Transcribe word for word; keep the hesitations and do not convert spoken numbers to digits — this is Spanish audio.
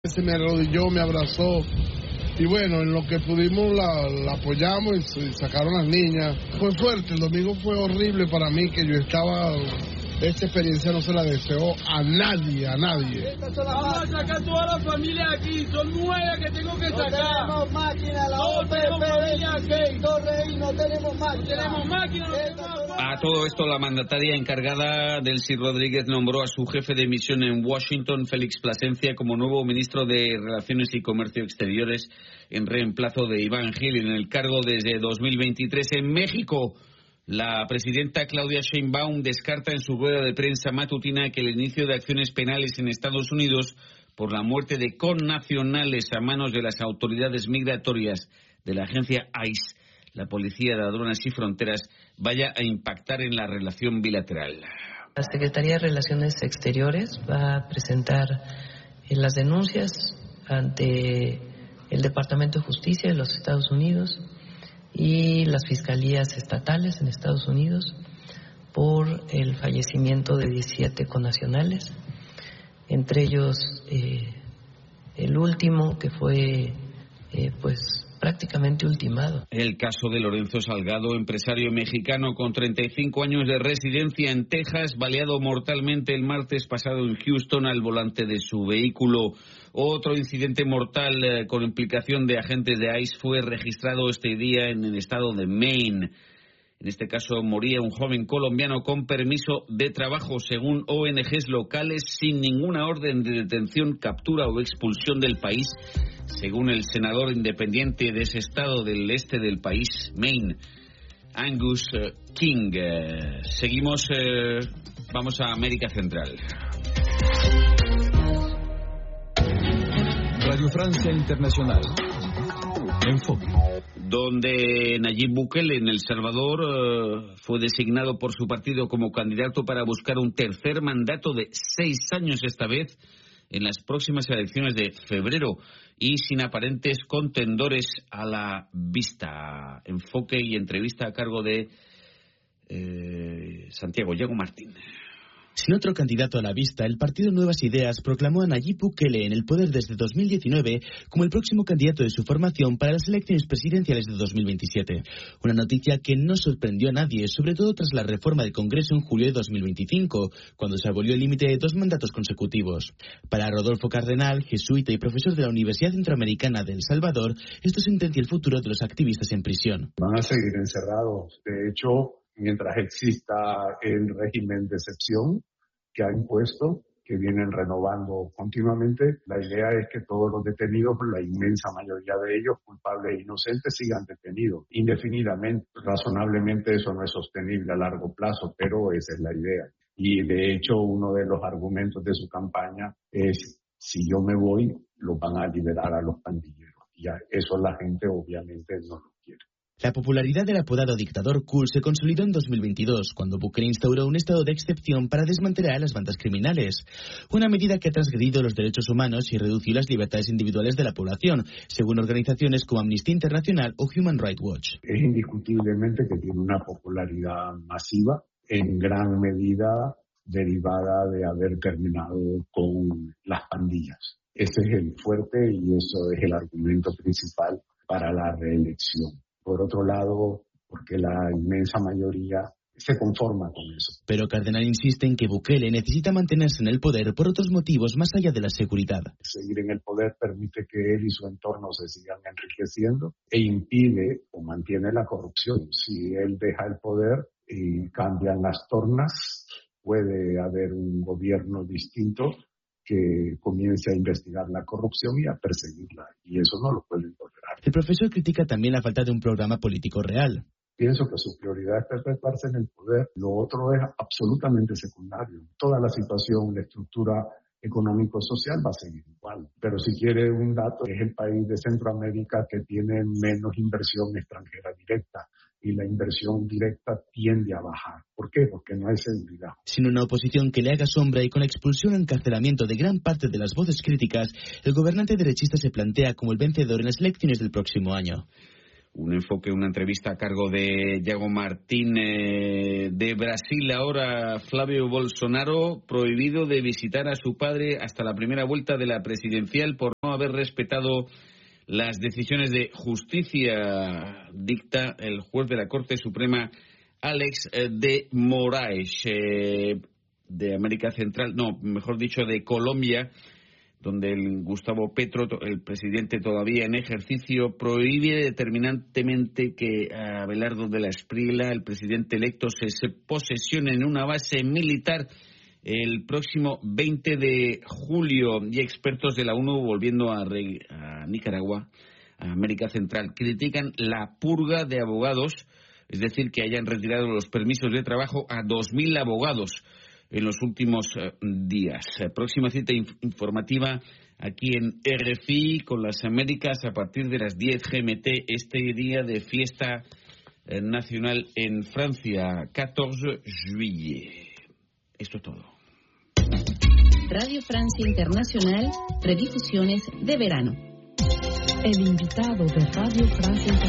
Se me arrodilló, me abrazó y bueno, en lo que pudimos la, la apoyamos y sacaron las niñas. Fue fuerte, el domingo fue horrible para mí, que yo estaba... Esta experiencia no se la deseo a nadie, a nadie. Vamos a sacar toda la familia aquí, son nueve que tengo que sacar. No tenemos máquina, la O P P aquí. Torrey, no tenemos máquina. No tenemos máquina, no tenemos... A todo esto, la mandataria encargada, Delcy Rodríguez, nombró a su jefe de misión en Washington, Félix Plasencia, como nuevo ministro de Relaciones y Comercio Exteriores, en reemplazo de Iván Gil, en el cargo desde dos mil veintitrés. En México, la presidenta Claudia Sheinbaum descarta en su rueda de prensa matutina que el inicio de acciones penales en Estados Unidos por la muerte de connacionales a manos de las autoridades migratorias de la agencia ICE, la Policía de Aduanas y Fronteras, vaya a impactar en la relación bilateral. La Secretaría de Relaciones Exteriores va a presentar eh, las denuncias ante el Departamento de Justicia de los Estados Unidos y las fiscalías estatales en Estados Unidos por el fallecimiento de diecisiete connacionales, entre ellos eh, el último que fue eh, pues prácticamente ultimado. El caso de Lorenzo Salgado, empresario mexicano con treinta y cinco años de residencia en Texas, baleado mortalmente el martes pasado en Houston al volante de su vehículo. Otro incidente mortal eh, con implicación de agentes de ICE fue registrado este día en el estado de Maine. En este caso moría un joven colombiano con permiso de trabajo, según O N Ges locales, sin ninguna orden de detención, captura o expulsión del país, según el senador independiente de ese estado del este del país, Maine, Angus King. Eh, seguimos, eh, vamos a América Central. Radio Francia Internacional. Enfoque. Donde Nayib Bukele en El Salvador uh, fue designado por su partido como candidato para buscar un tercer mandato de seis años esta vez en las próximas elecciones de febrero y sin aparentes contendores a la vista. Enfoque y entrevista a cargo de eh, Santiago Yago Martín. Sin otro candidato a la vista, el partido Nuevas Ideas proclamó a Nayib Bukele en el poder desde dos mil diecinueve como el próximo candidato de su formación para las elecciones presidenciales de dos mil veintisiete. Una noticia que no sorprendió a nadie, sobre todo tras la reforma del Congreso en julio de dos mil veinticinco, cuando se abolió el límite de dos mandatos consecutivos. Para Rodolfo Cardenal, jesuita y profesor de la Universidad Centroamericana de El Salvador, esto sentencia el futuro de los activistas en prisión. Van a seguir encerrados. De hecho, mientras exista el régimen de excepción que ha impuesto, que vienen renovando continuamente, la idea es que todos los detenidos, la inmensa mayoría de ellos, culpables e inocentes, sigan detenidos indefinidamente. Razonablemente eso no es sostenible a largo plazo, pero esa es la idea. Y de hecho uno de los argumentos de su campaña es, si yo me voy, los van a liberar a los pandilleros. Y a eso la gente obviamente no lo quiere. La popularidad del apodado dictador cool se consolidó en dos mil veintidós, cuando Bukele instauró un estado de excepción para desmantelar a las bandas criminales. Una medida que ha transgredido los derechos humanos y reducido las libertades individuales de la población, según organizaciones como Amnistía Internacional o Human Rights Watch. Es indiscutiblemente que tiene una popularidad masiva, en gran medida derivada de haber terminado con las pandillas. Ese es el fuerte y eso es el argumento principal para la reelección. Por otro lado, porque la inmensa mayoría se conforma con eso. Pero Cardenal insiste en que Bukele necesita mantenerse en el poder por otros motivos más allá de la seguridad. Seguir en el poder permite que él y su entorno se sigan enriqueciendo e impide o mantiene la corrupción. Si él deja el poder y cambian las tornas, puede haber un gobierno distinto que comience a investigar la corrupción y a perseguirla, y eso no lo pueden tolerar. El profesor critica también la falta de un programa político real. Pienso que su prioridad es perpetuarse en el poder, lo otro es absolutamente secundario. Toda la situación, la estructura económico-social va a seguir igual, pero si quiere un dato, es el país de Centroamérica que tiene menos inversión extranjera directa, y la inversión directa tiende a bajar. ¿Por qué? Porque no hay seguridad. Sin una oposición que le haga sombra y con la expulsión o encarcelamiento de gran parte de las voces críticas, el gobernante derechista se plantea como el vencedor en las elecciones del próximo año. Un enfoque, una entrevista a cargo de Iago Martín. Eh, de Brasil ahora, Flávio Bolsonaro, prohibido de visitar a su padre hasta la primera vuelta de la presidencial por no haber respetado las decisiones de justicia, dicta el juez de la Corte Suprema Alex de Moraes, eh, de América Central, no, mejor dicho, de Colombia, donde el Gustavo Petro, el presidente todavía en ejercicio, prohíbe determinantemente que Abelardo de la Espriella, el presidente electo, se, se posesione en una base militar el próximo veinte de julio. Y expertos de la ONU, volviendo a, a Nicaragua, a América Central, critican la purga de abogados, es decir, que hayan retirado los permisos de trabajo a dos mil abogados en los últimos uh, días. Próxima cita inf- informativa aquí en R F I con las Américas a partir de las diez G M T, este día de fiesta eh, nacional en Francia, catorce juillet. Esto es todo. Radio Francia Internacional, redifusiones de verano. El invitado de Radio Francia Internacional.